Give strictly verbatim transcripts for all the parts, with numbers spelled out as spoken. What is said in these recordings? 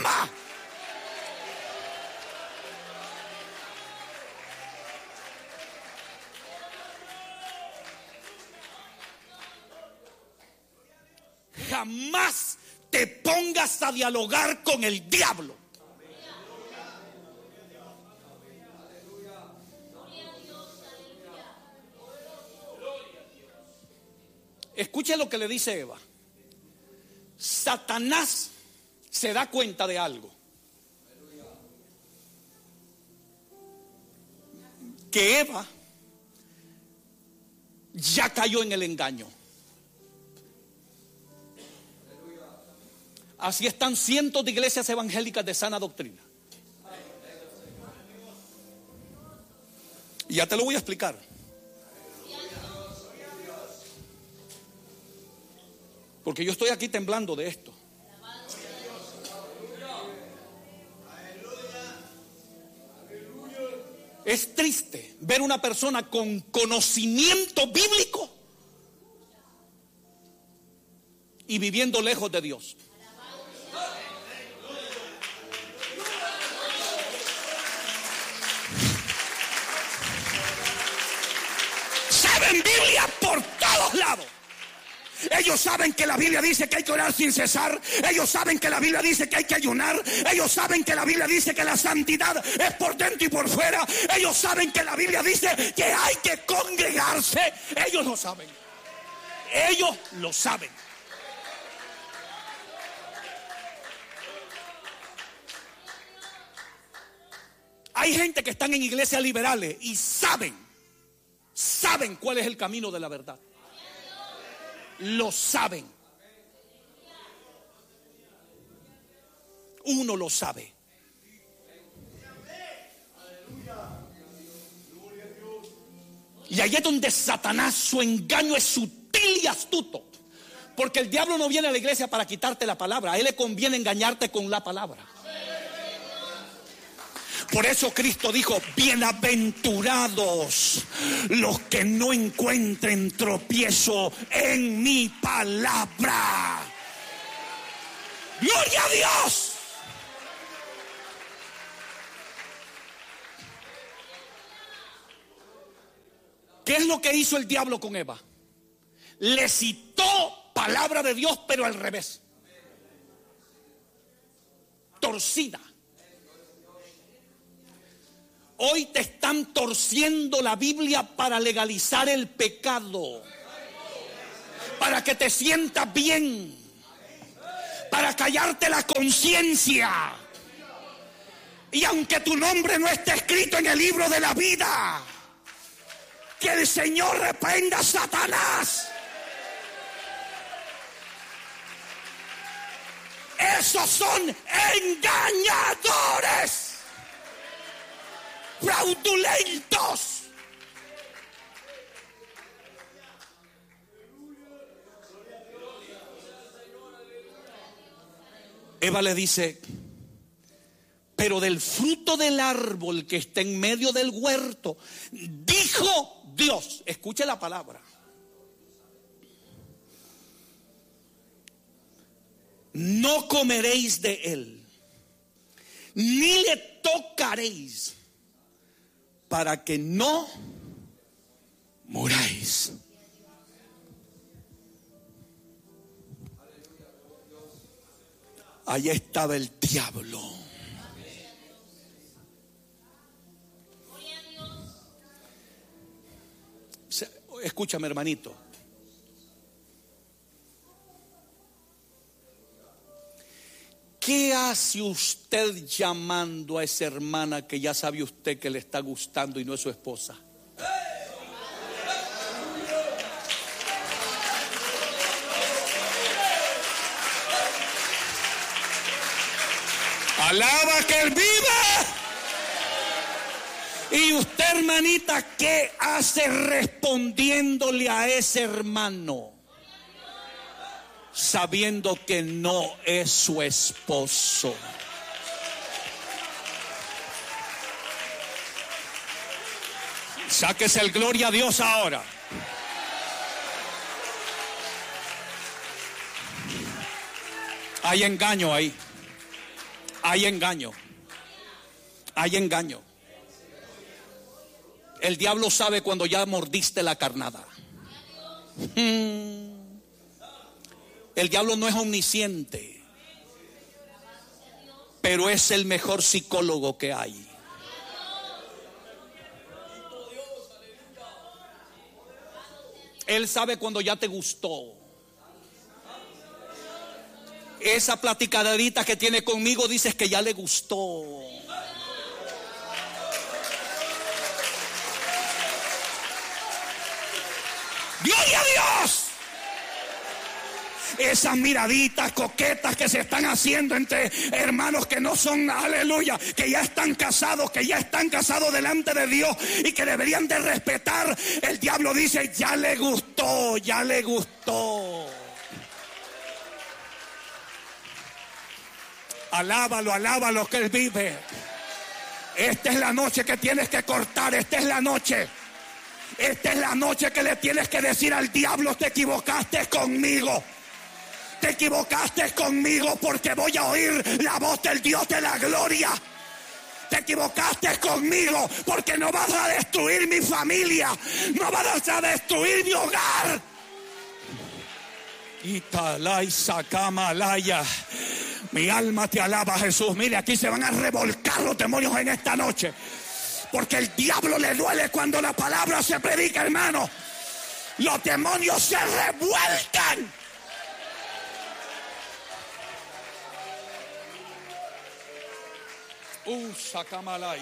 ama. Jamás te pongas a dialogar con el diablo. Escuche lo que le dice Eva. Satanás se da cuenta de algo. Que Eva ya cayó en el engaño. Así están cientos de iglesias evangélicas de sana doctrina. Y ya te lo voy a explicar. Porque yo estoy aquí temblando de esto. Es triste ver una persona con conocimiento bíblico y viviendo lejos de Dios. Saben Biblia por todos lados. Ellos saben que la Biblia dice que hay que orar sin cesar. Ellos saben que la Biblia dice que hay que ayunar. Ellos saben que la Biblia dice que la santidad es por dentro y por fuera. Ellos saben que la Biblia dice que hay que congregarse. Ellos lo saben. Ellos lo saben. Hay gente que están en iglesias liberales y saben, saben cuál es el camino de la verdad. Lo saben. Uno lo sabe. Y ahí es donde Satanás, su engaño es sutil y astuto. Porque el diablo no viene a la iglesia para quitarte la palabra. A él le conviene engañarte con la palabra. Por eso Cristo dijo: bienaventurados los que no encuentren tropiezo en mi palabra. ¡Gloria a Dios! ¿Qué es lo que hizo el diablo con Eva? Le citó palabra de Dios, pero al revés. Torcida. Hoy te están torciendo la Biblia para legalizar el pecado, para que te sientas bien, para callarte la conciencia. Y aunque tu nombre no esté escrito en el libro de la vida, que el Señor reprenda a Satanás. Esos son engañadores, fraudulentos. Eva le dice: pero del fruto del árbol que está en medio del huerto, dijo Dios, escuche la palabra, no comeréis de él, ni le tocaréis, para que no muráis. Allí estaba el diablo. Escúchame, hermanito. ¿Qué hace usted llamando a esa hermana que ya sabe usted que le está gustando y no es su esposa? Alaba que él vive. Y usted, hermanita, ¿qué hace respondiéndole a ese hermano, sabiendo que no es su esposo? Sáquese el gloria a Dios ahora. Hay engaño ahí. Hay engaño. Hay engaño. El diablo sabe cuando ya mordiste la carnada. El diablo no es omnisciente, pero es el mejor psicólogo que hay. Él sabe cuando ya te gustó. Esa platicaderita que tiene conmigo dices que ya le gustó. ¡Gloria a Dios! Esas miraditas coquetas que se están haciendo entre hermanos que no son, aleluya, que ya están casados, que ya están casados delante de Dios y que deberían de respetar. El diablo dice, ya le gustó, ya le gustó. Alábalo, alábalo que Él vive. Esta es la noche que tienes que cortar, esta es la noche. Esta es la noche que le tienes que decir al diablo, te equivocaste conmigo. Te equivocaste conmigo porque voy a oír la voz del Dios de la gloria. Te equivocaste conmigo porque no vas a destruir mi familia. No vas a destruir mi hogar. Italay Sakamalaya. Mi alma te alaba, Jesús. Mire, aquí se van a revolcar los demonios en esta noche. Porque el diablo le duele cuando la palabra se predica, hermano. Los demonios se revuelcan. Uh, Sakamalay.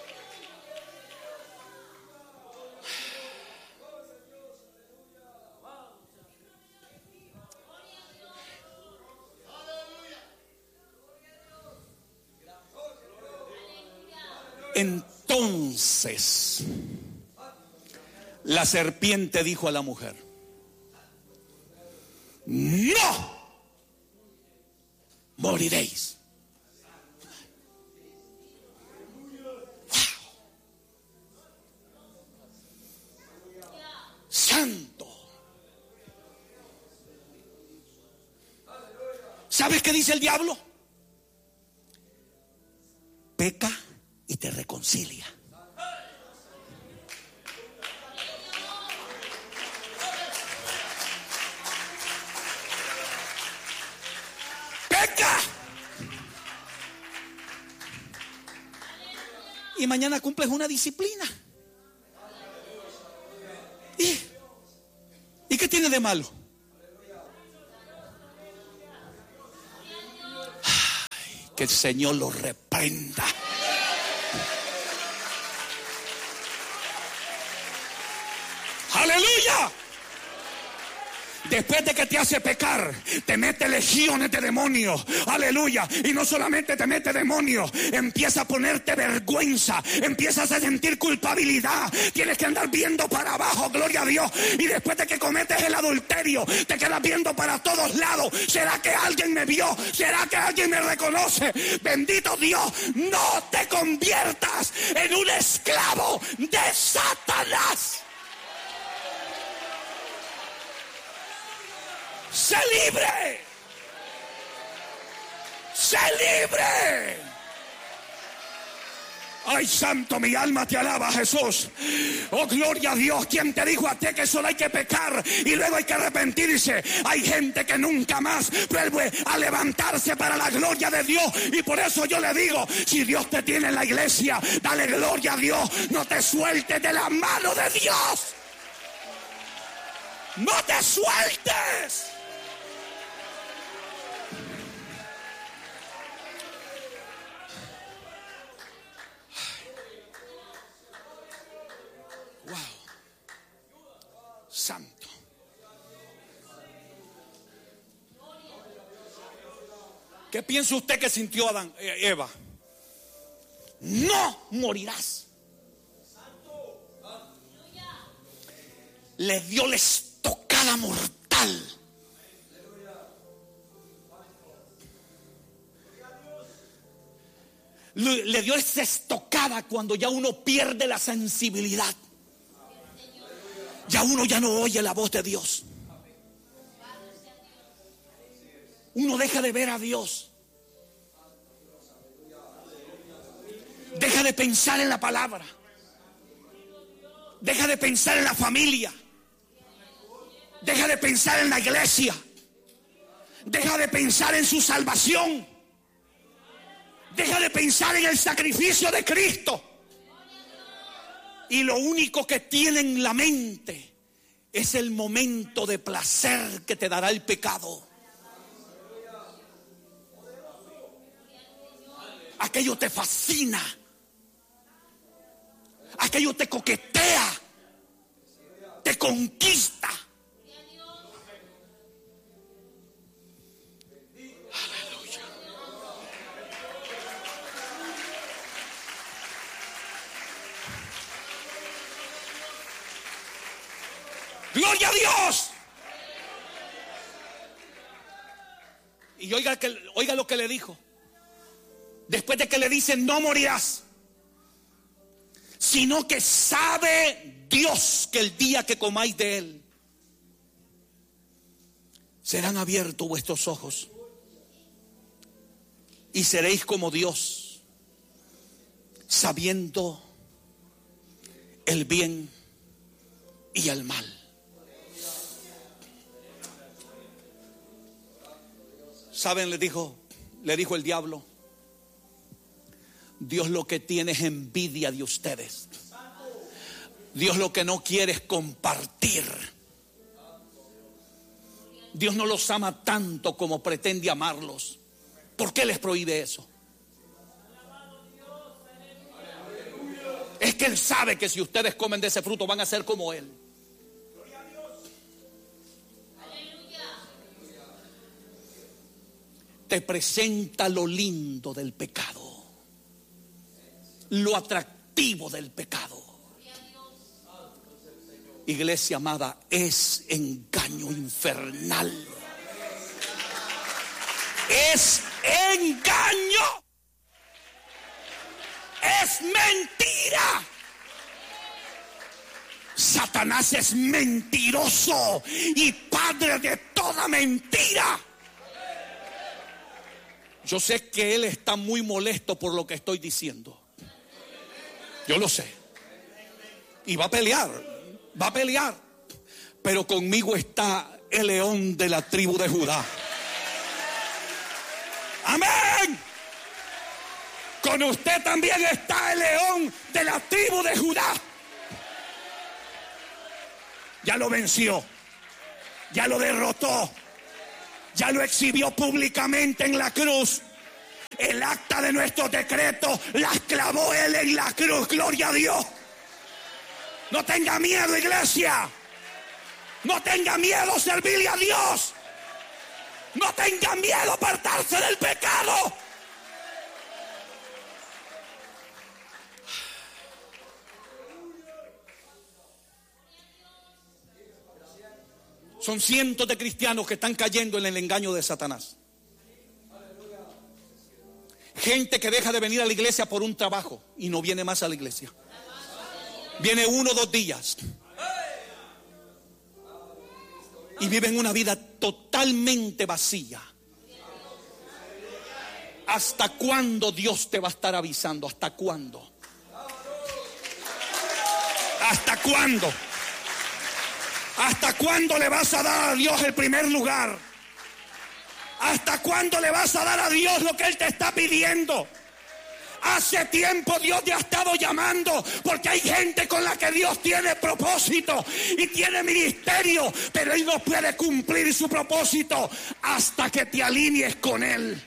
Entonces la serpiente dijo a la mujer: no moriréis. Santo. ¿Sabes qué dice el diablo? Peca y te reconcilia. Peca. Y mañana cumples una disciplina. ¿Y, ¿Y qué tiene de malo? Ay, que el Señor lo reprenda. ¡Aleluya! Después de que te hace pecar, te mete legiones de demonios. Aleluya. Y no solamente te mete demonios, empieza a ponerte vergüenza, empiezas a sentir culpabilidad. Tienes que andar viendo para abajo, gloria a Dios. Y después de que cometes el adulterio, te quedas viendo para todos lados. ¿Será que alguien me vio? ¿Será que alguien me reconoce? Bendito Dios, no te conviertas en un esclavo de Satanás. ¡Sé libre! ¡Sé libre! ¡Ay, santo, mi alma te alaba, Jesús! ¡Oh, gloria a Dios! ¿Quién te dijo a ti que solo hay que pecar y luego hay que arrepentirse? Hay gente que nunca más vuelve a levantarse para la gloria de Dios. Y por eso yo le digo, si Dios te tiene en la iglesia, dale gloria a Dios. No te sueltes de la mano de Dios. ¡No te sueltes! Wow. Santo. ¿Qué piensa usted que sintió Adán, Eva? No morirás. Le dio la estocada mortal. Le, le dio esa estocada cuando ya uno pierde la sensibilidad. Ya uno ya no oye la voz de Dios. Uno deja de ver a Dios. de pensar en la palabra. Deja de pensar en la familia. Deja de pensar en la iglesia. Deja de pensar en su salvación. Deja de pensar en el sacrificio de Cristo. Y lo único que tiene en la mente es el momento de placer que te dará el pecado. Aquello te fascina. Aquello te coquetea. Te conquista. Aleluya. Gloria a Dios. Y oiga, que, oiga lo que le dijo. Después de que le dicen no morirás, sino que sabe Dios que el día que comáis de él serán abiertos vuestros ojos y seréis como Dios, sabiendo el bien y el mal. ¿Saben? Le dijo, le dijo el diablo, Dios lo que tiene es envidia de ustedes. Dios lo que no quiere es compartir. Dios no los ama tanto como pretende amarlos. ¿Por qué les prohíbe eso? Es que Él sabe que si ustedes comen de ese fruto van a ser como Él. Te presenta lo lindo del pecado, lo atractivo del pecado. Iglesia amada, es engaño infernal. Es engaño. Es mentira. Satanás es mentiroso y padre de toda mentira. Yo sé que él está muy molesto por lo que estoy diciendo. Yo lo sé. Y va a pelear, va a pelear. Pero conmigo está el león de la tribu de Judá. Amén. Con usted también está el león de la tribu de Judá. Ya lo venció. Ya lo derrotó. Ya lo exhibió públicamente en la cruz. El acta de nuestros decretos las clavó Él en la cruz. Gloria a Dios. No tenga miedo, iglesia. No tenga miedo servirle a Dios. No tenga miedo apartarse del pecado. Son cientos de cristianos que están cayendo en el engaño de Satanás. Gente que deja de venir a la iglesia por un trabajo y no viene más a la iglesia. Viene uno o dos días. Y viven una vida totalmente vacía. ¿Hasta cuándo Dios te va a estar avisando? ¿Hasta cuándo? ¿Hasta cuándo? ¿Hasta cuándo le vas a dar a Dios el primer lugar? ¿Hasta cuándo le vas a dar a Dios lo que Él te está pidiendo? Hace tiempo Dios te ha estado llamando, porque hay gente con la que Dios tiene propósito y tiene ministerio, pero Él no puede cumplir su propósito hasta que te alinees con Él.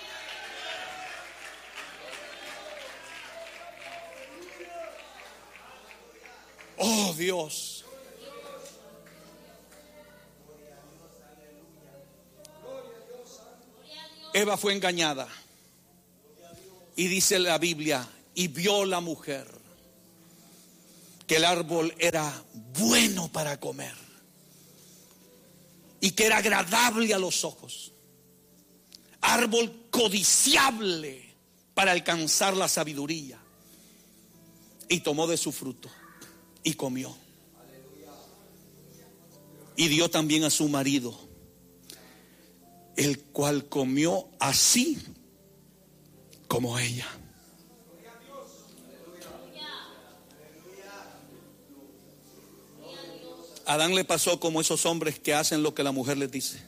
Oh Dios. Eva fue engañada. Y dice la Biblia, y vio la mujer que el árbol era bueno para comer y que era agradable a los ojos, árbol codiciable para alcanzar la sabiduría, y tomó de su fruto y comió, y dio también a su marido, el cual comió así como ella. A Adán le pasó como esos hombres que hacen lo que la mujer les dice.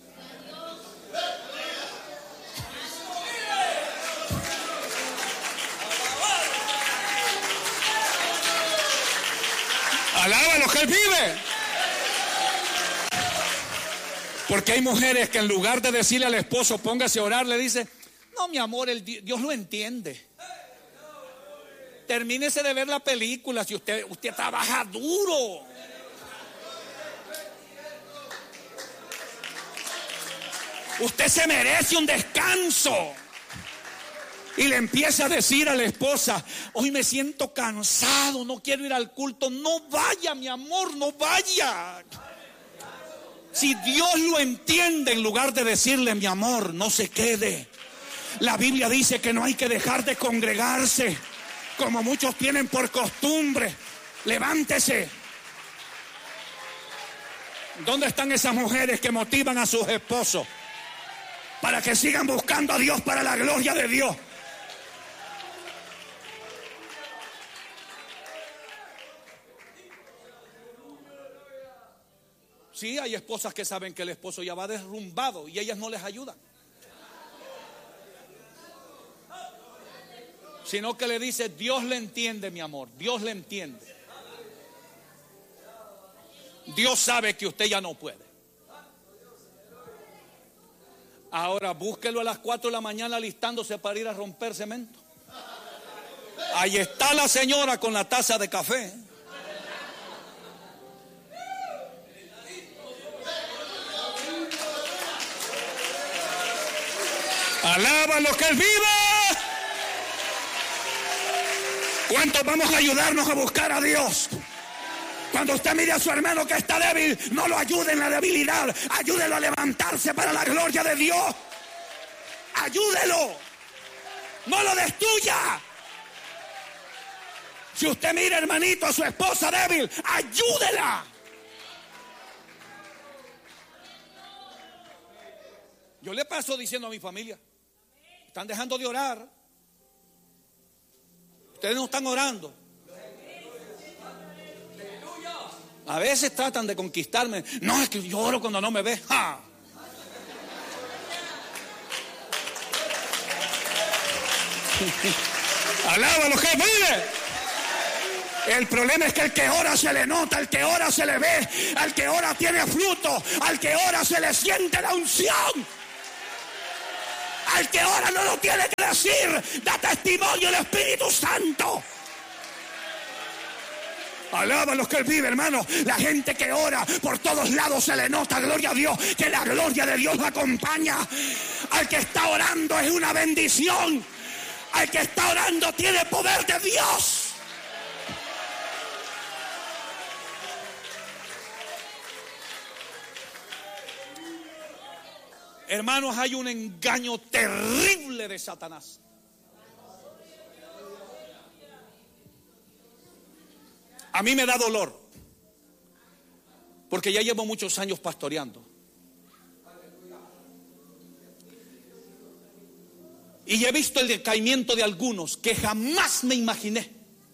Alaba lo que él vive. Porque hay mujeres que en lugar de decirle al esposo póngase a orar, le dice: no, mi amor, el Dios lo entiende. Termínese de ver la película, si usted, usted trabaja duro. Usted se merece un descanso. Y le empieza a decir a la esposa: hoy me siento cansado, no quiero ir al culto. No vaya, mi amor, no vaya. Si Dios lo entiende, en lugar de decirle: mi amor, no se quede. La Biblia dice que no hay que dejar de congregarse, como muchos tienen por costumbre. Levántese. ¿Dónde están esas mujeres que motivan a sus esposos para que sigan buscando a Dios para la gloria de Dios? Sí, hay esposas que saben que el esposo ya va derrumbado y ellas no les ayudan, sino que le dice: Dios le entiende, mi amor, Dios le entiende. Dios sabe que usted ya no puede. Ahora búsquelo a las cuatro de la mañana alistándose para ir a romper cemento. Ahí está la señora con la taza de café. Alaba lo que él vive. ¿Cuántos vamos a ayudarnos a buscar a Dios? Cuando usted mire a su hermano que está débil, no lo ayude en la debilidad, ayúdelo a levantarse para la gloria de Dios. Ayúdelo, no lo destruya. Si usted mira, hermanito, a su esposa débil, ayúdela. Yo le paso diciendo a mi familia: están dejando de orar. Ustedes no están orando. A veces tratan de conquistarme. No, es que yo oro cuando no me ve. ¡Ja! Alaba lo que vive. El problema es que el que ora se le nota, al que ora se le ve, al que ora tiene fruto, al que ora se le siente la unción. Al que ora no lo tiene que decir, da testimonio el Espíritu Santo. Alaba los que él vive, hermano. La gente que ora por todos lados se le nota, gloria a Dios, que la gloria de Dios la acompaña. Al que está orando es una bendición. Al que está orando tiene poder de Dios. Hermanos, hay un engaño terrible de Satanás. A mí me da dolor, porque ya llevo muchos años pastoreando. Y he visto el decaimiento de algunos que jamás me imaginé.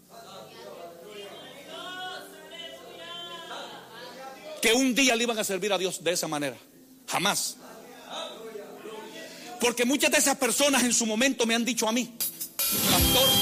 Que un día le iban a servir a Dios de esa manera. Jamás. Porque muchas de esas personas en su momento me han dicho a mí: pastor,